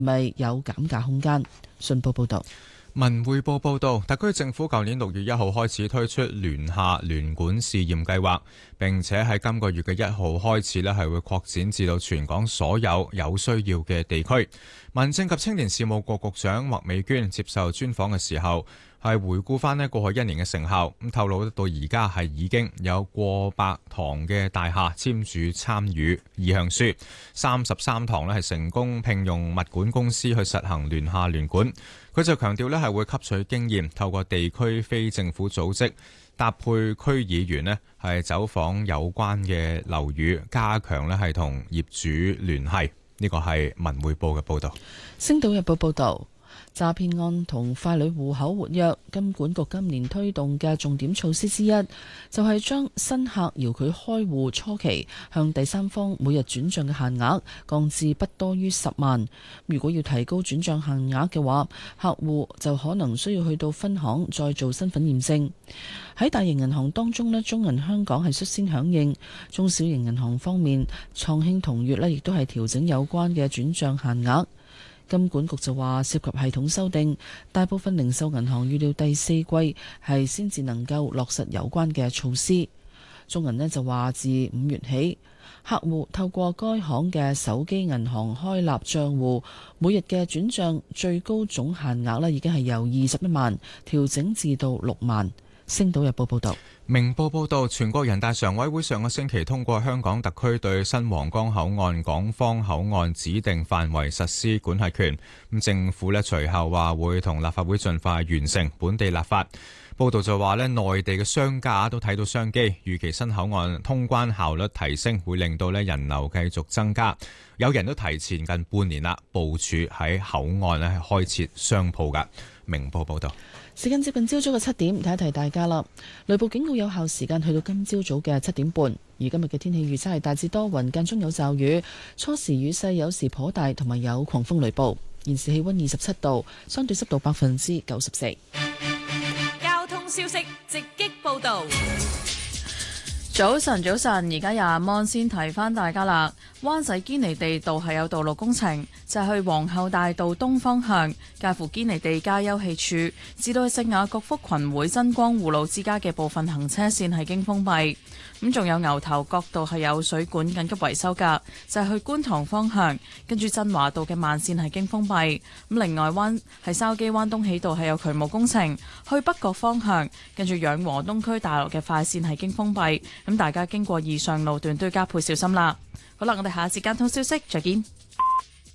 咪有減價空間。信報報道。 文匯報報道，特區政府舊年6月1號開始推出聯廈聯管試驗計劃，並且喺今個月嘅1號開始係會擴展至到全港所有有需要嘅地區。民政及青年事務局局長麥美娟接受專訪嘅時候，係回顧翻過去1年嘅成效，咁透露到而家係已經有過百堂嘅大廈簽署參與意向書，33堂係成功聘用物管公司去實行聯廈聯管。佢就強調係會吸取經驗，透過地區非政府組織搭配區議員係走訪有關嘅樓宇，加強係同業主聯繫。呢個係文匯報嘅報導。 星島日報報導。詐騙案同傀儡戶口活躍，金管局今年推動嘅重點措施之一，就係將新客遙距開戶初期向第三方每日轉賬嘅限額降至不多於10萬。如果要提高轉賬限額嘅話，客戶就可能需要去到分行再做身份驗證。喺大型銀行當中咧，中銀香港係率先響應。中小型銀行方面，創興同業亦都係調整有關嘅轉賬限額。金管局就話涉及系統修訂，大部分零售銀行預料第4季係先至能夠落實有關嘅措施。中銀就話自5月起，客戶透過該行嘅手機銀行開立賬戶，每日嘅轉賬最高總限額已經係由21萬調整至到6萬。星島日報報道。 明報報道，全國人大常委會上個星期通過香港特區對新皇崗口岸港方口岸指定範圍實施管轄權。咁政府隨後話會同立法會盡快完成本地立法。報道就話內地嘅商家都睇到商機，預期新口岸通關效率提升，會令到人流繼續增加。有人都提前近半年啦，部署喺口岸係開設商鋪㗎。明報報道。 時間接近朝早嘅7點，提一提大家啦。雷暴警告有效時間去到今朝早嘅7點半。而今日嘅天氣預測係大致多雲，間中有驟雨，初時雨勢有時頗大，同埋有狂風雷暴。現時氣溫27度，相對濕度94%。 交通消息直擊報道。 早晨，而家廿蚊先提翻大家啦。灣仔堅尼地道係有道路工程，就係去皇后大道東方向，介乎堅尼地街休憩處至到聖雅各福群會真光護路之家嘅部分行車線係經封閉。咁仲有牛頭角道係有水管緊急維修㗎，就係去觀塘方向，跟住振華道嘅慢線係經封閉。咁另外係筲箕灣東喜道係有渠務工程，去北角方向，跟住養和東區大樓嘅快線係經封閉。咁大家經過以上路段都要加倍小心啦。好啦，我哋下一節交通消息再見。